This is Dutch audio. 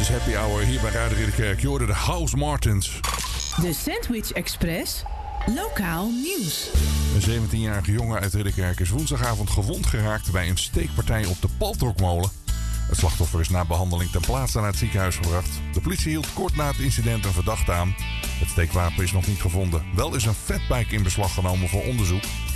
is happy hour hier bij Radio Ridderkerk. Je hoorde de House Martins. De Sandwich Express. Lokaal nieuws. Een 17-jarige jongen uit Ridderkerk is woensdagavond gewond geraakt bij een steekpartij op de Paltrokmolen. Het slachtoffer is na behandeling ten plaatse naar het ziekenhuis gebracht. De politie hield kort na het incident een verdachte aan. Het steekwapen is nog niet gevonden. Wel is een fatbike in beslag genomen voor onderzoek.